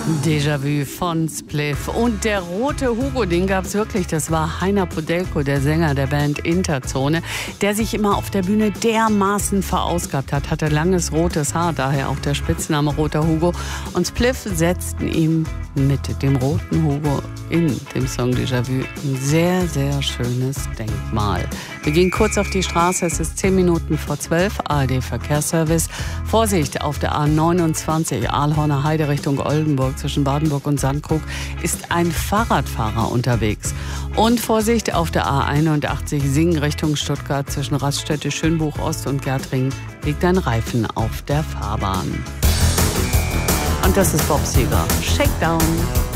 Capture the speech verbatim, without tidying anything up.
Déjà-vu von Spliff. Und der rote Hugo, den gab es wirklich. Das war Heiner Podelko, der Sänger der Band Interzone, der sich immer auf der Bühne dermaßen verausgabt hat. Hatte langes rotes Haar, daher auch der Spitzname Roter Hugo. Und Spliff setzten ihm mit dem roten Hugo in dem Song Déjà-vu ein sehr, sehr schönes Denkmal. Wir gehen kurz auf die Straße. Es ist zehn Minuten vor zwölf. A R D-Verkehrsservice. Vorsicht auf der A neunundzwanzig, Aalhorner Heide Richtung Oldenburg. Zwischen Badenburg und Sandkrug ist ein Fahrradfahrer unterwegs. Und Vorsicht auf der A einundachtzig, Singen Richtung Stuttgart. Zwischen Raststätte Schönbuch Ost und Gärtringen liegt ein Reifen auf der Fahrbahn. Und das ist Bob Seger. Shakedown.